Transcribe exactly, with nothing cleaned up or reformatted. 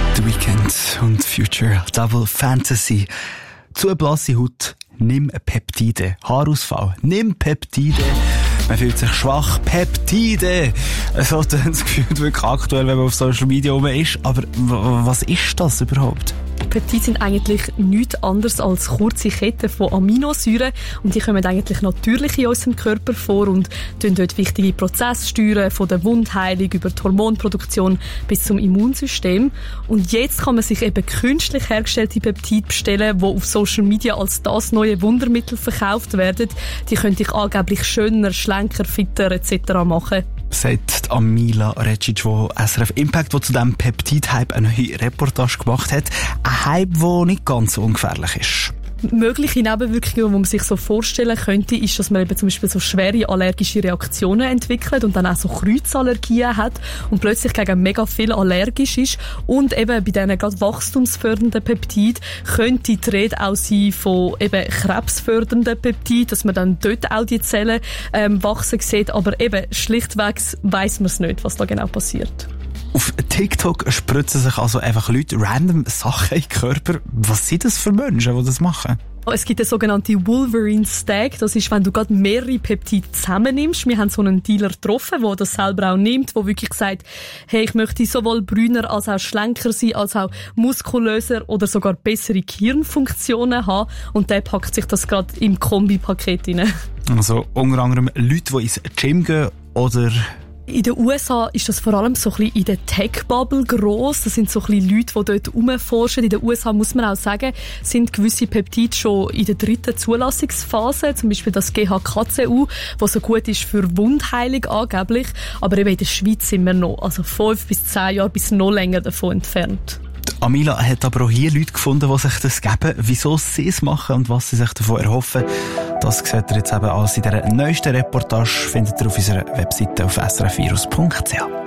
The Weeknd und Future Double Fantasy. Zu blasse Haut, nimm Peptide. Haarausfall, nimm Peptide. Man fühlt sich schwach. Peptide! So hat das Gefühl wirklich aktuell, wenn man auf Social Media rum ist. Aber was ist das überhaupt? Peptide sind eigentlich nichts anderes als kurze Ketten von Aminosäuren und die kommen eigentlich natürlich in unserem Körper vor und steuern dort wichtige Prozesse steuern, von der Wundheilung über die Hormonproduktion bis zum Immunsystem. Und jetzt kann man sich eben künstlich hergestellte Peptide bestellen, die auf Social Media als das neue Wundermittel verkauft werden. Die können dich angeblich schöner, schlanker, fitter et cetera machen. Sagt Amila Recic, die S R F Impact, die zu diesem Peptid-Hype eine neue Reportage gemacht hat. Ein Hype, der nicht ganz so ungefährlich ist. Mögliche Nebenwirkungen, die man sich so vorstellen könnte, ist, dass man eben zum Beispiel so schwere allergische Reaktionen entwickelt und dann auch so Kreuzallergien hat und plötzlich gegen mega viel allergisch ist. Und eben bei diesen gerade wachstumsfördernden Peptiden könnte die Rede auch sein von eben krebsfördernden Peptiden, dass man dann dort auch die Zellen ähm, wachsen sieht. Aber eben schlichtweg weiss man es nicht, was da genau passiert. Auf TikTok spritzen sich also einfach Leute random Sachen in den Körper. Was sind das für Menschen, die das machen? Es gibt eine sogenannte Wolverine Stack. Das ist, wenn du gerade mehrere Peptide zusammennimmst. Wir haben so einen Dealer getroffen, der das selber auch nimmt, der wirklich sagt, hey, ich möchte sowohl brüner als auch schlanker sein, als auch muskulöser oder sogar bessere Gehirnfunktionen haben. Und der packt sich das gerade im Kombipaket rein. Also unter anderem Leute, die ins Gym gehen oder... In den U S A ist das vor allem so ein bisschen in der Tech-Bubble gross. Das sind so ein bisschen Leute, die dort rumforschen. In den U S A, muss man auch sagen, sind gewisse Peptide schon in der dritten Zulassungsphase. Zum Beispiel das G H K C U, was so gut ist für Wundheilung angeblich. Aber eben in der Schweiz sind wir noch, also fünf bis zehn Jahre bis noch länger davon entfernt. Amila hat aber auch hier Leute gefunden, die sich das geben, wieso sie es machen und was sie sich davon erhoffen. Das seht ihr jetzt eben alles in dieser neuesten Reportage, findet ihr auf unserer Webseite auf s r f virus punkt c h.